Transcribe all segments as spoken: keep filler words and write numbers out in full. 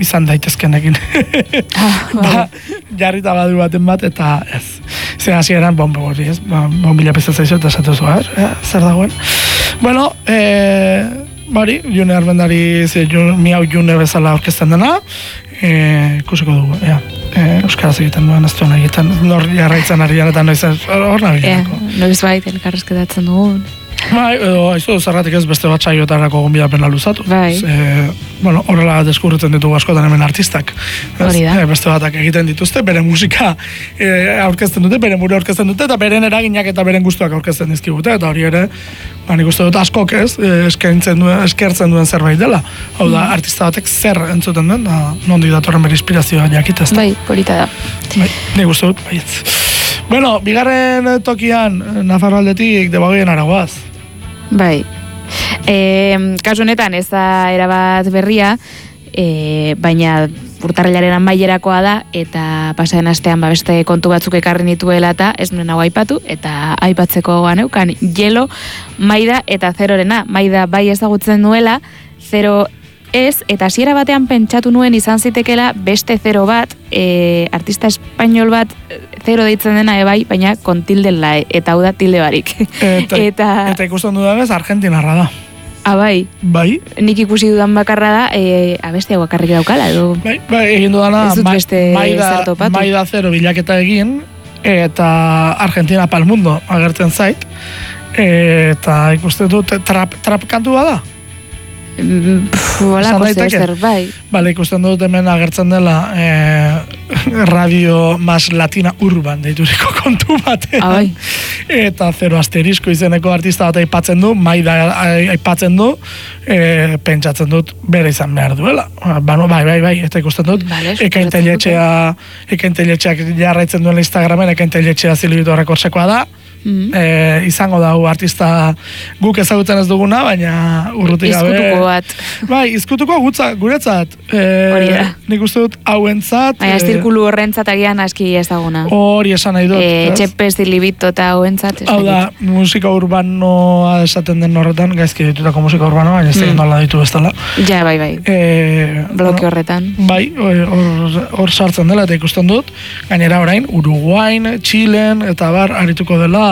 izan daitezkenekin. Ah, ba, jarrita badu baten bat, eta ez. Zer hasi eran bombo hori, ez? Ba, bombila pistatzen izo, eta esatu zua, eh? Zer dagoen. Bueno, eh, bari, June Arbendari, ze, jun, miau June bezala orkesten dena, eh, ikusiko dugu, ea. Eh, Euskaraz egiten duen, ez duen egiten, nor jarraitzen ari janetan, noiz, hor nabilenako. Eh, noiz bait, elkarrezketatzen dugun. Bai, edo, haizu, zerratik ez beste bat saioetarako gonbidapena luzatu. Bai. E, bueno, horrela deskurritzen ditugu askotan hemen artistak. Hori da. E, beste batak egiten dituzte, bere musika e, aurkezten dute, bere mure aurkezten dute, eta beren eraginak eta beren gustuak aurkezten dizkigute, eta hori ere, ba, nik uste dut askok ez, e, eskertzen duen, eskertzen duen zerbait dela. Hau da, artista batek zer entzuten den, da, nondik datorren bere inspirazioa jakitez. Bai, polita da. Bai, nik uste dut, baietz. Bueno, bigarren tokian, Nafarroaldetik debagoien aragoaz. Bai. E, kasu honetan ez da erabat berria, e, baina urtarrilaren amailerakoa da, eta pasaren astean ba, beste kontu batzuk ekarri nituela eta ez nuen hau aipatu, eta aipatzeko ganeukan Jelo, Maida eta Zerorena. Maida bai ezagutzen nuela, Zero ez, eta hasiera batean pentsatu nuen izan zitekela beste Zero bat, e, artista espainol bat Zero deitzen dena ebai, baina kontilden lae, eta hau da tilde barik. Eta, eta, eta ikusten dudanez, Argentinarra da. Ah, bai. Bai. Nik ikusi dudan bakarra da, e, abestia bakarrik daukala, edo... Bai, bai, egin dudana, ez dut beste Maida, zertopatu. Maida Zero bilaketa egin, eta Argentina pal mundo agertzen zait, eta ikusten dut, trap, trap kantua da. Olako zer, bai. Bale, ikusten dut hemen agertzen dela eh, radio mas latina urban deituriko kontu batean. Bai. Eta Zero Asterisko izeneko artista bat aipatzen du, Maida aipatzen du, eh, pentsatzen dut bere izan behar duela. Bano, bai, bai, bai, eta ikusten dut, vale, ekainteletxea, ekainteletxeak jarraitzen duela Instagramen, ekainteletxea zilibitu rekortsekoa da. Mm-hmm. E, izango da artista guk ezagutzen ez duguna, baina urrutik gabe. Izkutuko bat. Bai, izkutuko gutza, guretzat. E, hori da. Nik uste dut hauentzat. Baina ez zirkulu horrentzat agian aski ezaguna. Hori esan nahi dut. E, Txepez, Dilibito eta hauentzat. Hau da, musika urbanoa esaten den horretan, gaizki ditutako musika urbanoa, baina ez mm. nola ditu bestala. Ja, bai, bai. E, Bloke horretan. Bai, hor, hor sartzen dela eta ikusten dut. Gainera orain, Uruguain, Txilen, eta bar, arituko dela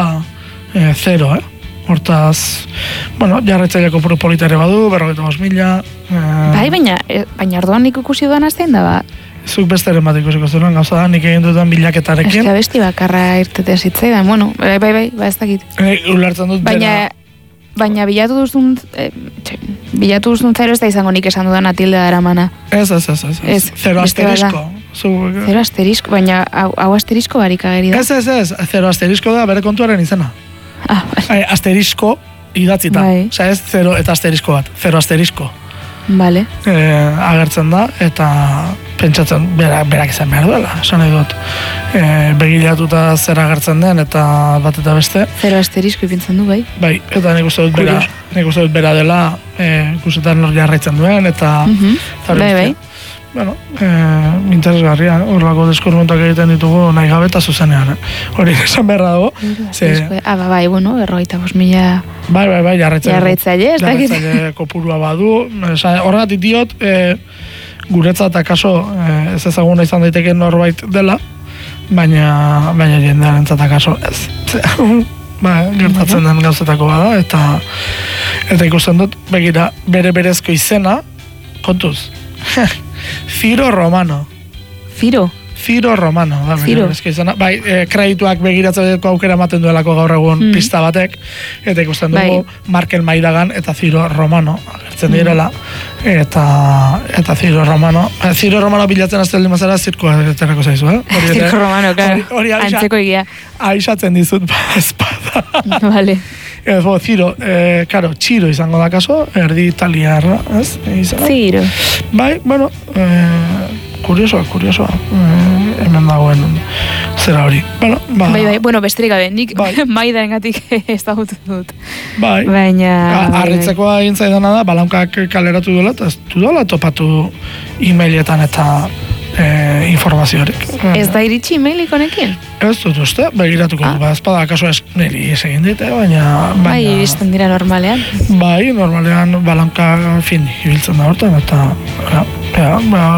E, Zero, eh? Hortaz, bueno, jarraitzaileko puro politare badu, berrogeita bost mila. E... Bai, baina, e, baina orduan nik ikusi duan azten da, ba? Zuk besteren bat ikusiko zuen, gauza da, nik egin dudan bilaketarekin. Ez que abesti bakarra irtetea zitzaidan, bueno, bai, bai, bai, ba ez dakit. E, ulertzen dut, baina, bera... Baina bilatu duzun, e, txe, bilatu duzun Zero ez da izango nik esan dudan atilde dara mana. Ez, ez, ez, ez, ez. Zero Asterisko. Zu... Zero Asterisko, baina hau, hau Asterisko barik ageri da. Ez, ez, ez, Zero Asterisko da bere kontuaren izena. Ah, bai. Asterisko idatzita. Bai. Osa ez Zero eta Asterisko bat, Zero Asterisko. Vale. E, agertzen da, eta pentsatzen berak, berak izan behar duela, esan nahi dut. E, begilatuta zer agertzen den, eta bat eta beste. Zero Asterisko ipintzen du, bai? Bai, eta nik uste dut bera, nik uste dut bera dela, e, ikusetan nor jarraitzen duen, eta... Mm-hmm. Bai, bai. Bueno, eh, interesgarria, horrelako deskurmentak egiten ditugu nahi gabe eta zuzenean, eh? Hori esan beharra dago. Ze... Ah, ba, bai, bueno, berrogeita bost mila... Bai, bai, bai, jarraitzaile. Jarraitzaile, ez dakit. Jarraitzaile kopurua badu. Horregatik diot, eh, guretzat akaso eh, ez ezaguna izan daiteke norbait dela, baina, baina jendearen zat akaso ez. Ba, gertatzen den gauzetako bada, eta, eta ikusten dut, begira, bere berezko izena, kontuz. Firo Romano. Firo? Firo Romano. Da, Firo. Izana, bai, e, kredituak begiratzeko aukera ematen duelako gaur egun mm. pista batek, eta ikusten dugu bai. Markel Maidagan eta Firo Romano agertzen direla, eta, eta Firo Romano. Firo Romano bilatzen azte aldin mazara zirkoa eterako zaizu, eh? Zirko Romano, klar. Antzeko egia. Aixatzen dizut, ba, espada. Vale. Ez, bo, Ziro, eh, karo, Txiro izango da kaso, erdi italiarra, ez? Ziro. Bai, bueno, eh, kuriosoa, kuriosoa, eh, hemen dagoen zera hori. Bueno, ba... Bai, bai, bueno, besterik gabe, nik bai. Maidaren gatik ezagutu dut. Bai, baina... Arritzekoa egin zaidana da, balaunkak kaleratu duela, eta ez du dola topatu e-mailetan eta e, informaziorik. Ez da iritsi e-mailik honekin? Ez dut uste, begiratuko ah. du, ba, espada kaso ez niri egin dite, baina... Bai, iristen dira normalean? Bai, normalean balanka fin, ibiltzen da hortan, eta... Ja, ja, ba,